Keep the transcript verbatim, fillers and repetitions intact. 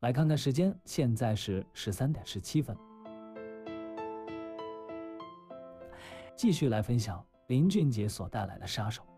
来看看时间，现在是十三点十七分。继续来分享林俊杰所带来的杀手。